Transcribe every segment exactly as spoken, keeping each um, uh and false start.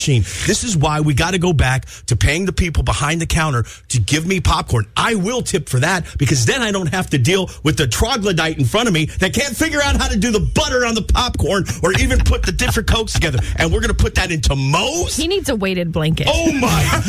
This is why we got to go back to paying the people behind the counter to give me popcorn. I will tip for that because then I don't have to deal with the troglodyte in front of me that can't figure out how to do the butter on the popcorn or even put the different Cokes together. And we're going to put that into Moe's? He needs a weighted blanket. Oh, my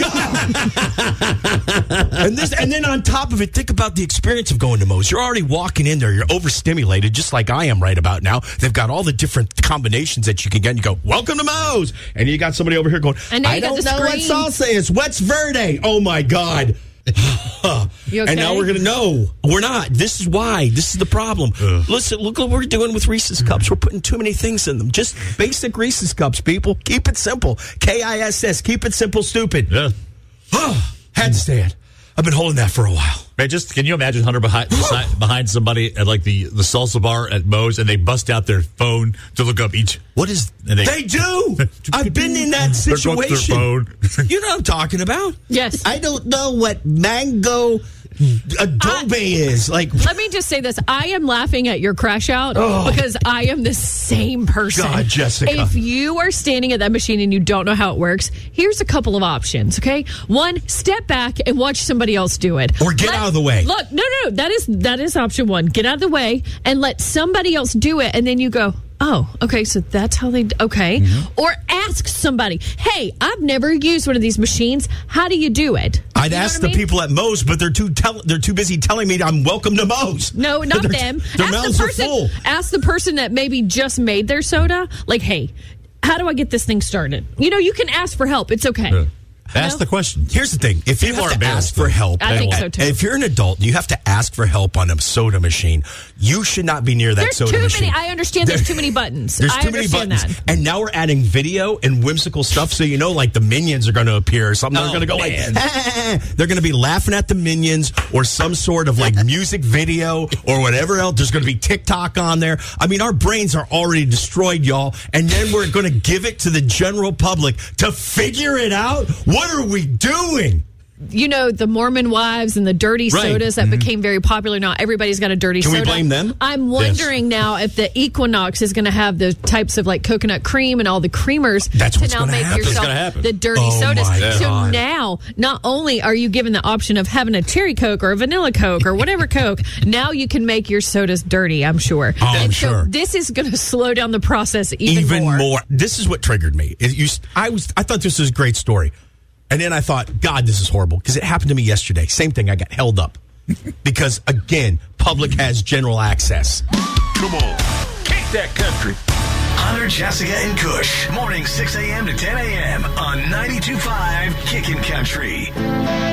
God. and, this, and then on top of it, think about the experience of going to Moe's. You're already walking in there. You're overstimulated, just like I am right about now. They've got all the different combinations that you can get. And you go, welcome to Moe's. And you got somebody over here going, and I don't know what salsa is. What's verde? Oh, my God. You okay? And now we're going to know. We're not. This is why. This is the problem. Ugh. Listen, look what we're doing with Reese's Cups. We're putting too many things in them. Just basic Reese's Cups, people. Keep it simple. K I S S. Keep it simple, stupid. Yeah. Handstand. I've been holding that for a while. Man, just can you imagine Hunter behind behind somebody at like the, the salsa bar at Moe's and they bust out their phone to look up each. What is and they, they do? I've been in that situation. Their phone. You know what I'm talking about? Yes. I don't know what mango adobe I, is like. Let me just say this: I am laughing at your crash out oh. because I am the same person. God, Jessica. If you are standing at that machine and you don't know how it works, here's a couple of options. Okay, one, step back and watch somebody else do it, or get let, out of the way. Look, no, no, that is that is option one. Get out of the way and let somebody else do it, and then you go, oh, okay, so that's how they, okay. Mm-hmm. Or ask somebody, hey, I've never used one of these machines. How do you do it? I'd you know ask the mean? people at Moe's, but they're too tell, they're too busy telling me I'm welcome to Moe's. No, not their, them. Their ask mouths the person, are full. Ask the person that maybe just made their soda, like, hey, how do I get this thing started? You know, you can ask for help. It's okay. Yeah. Ask the question. Here's the thing. If you People have to ask for help, I think so too. If you're an adult, you have to ask for help on a soda machine. You should not be near that there's soda too machine. Many, I understand there's too many buttons. There's I too many buttons. That. And now we're adding video and whimsical stuff, so you know, like the Minions are going to appear or something. Oh, they're going to go man. like, ah. They're going to be laughing at the Minions or some sort of like music video or whatever else. There's going to be TikTok on there. I mean, our brains are already destroyed, y'all. And then we're going to give it to the general public to figure it out. What are we doing? You know, the Mormon wives and the dirty right. sodas that mm-hmm. became very popular. Now everybody's got a dirty Can soda. Can we blame them? I'm wondering yes. now if the Equinox is going to have the types of like coconut cream and all the creamers That's to what's now make happen. yourself the dirty oh sodas. My so God. now, not only are you given the option of having a cherry Coke or a vanilla Coke or whatever Coke, now you can make your sodas dirty, I'm sure. Oh, I'm and sure. So this is going to slow down the process even, even more. more. This is what triggered me. It, you, I was, I thought this was a great story. And then I thought, God, this is horrible. Because it happened to me yesterday. Same thing. I got held up. Because, again, public has general access. Come on. Kick that country. Hunter, Jessica, and Kush. Morning six a.m. to ten a.m. on ninety-two point five Kickin' Country.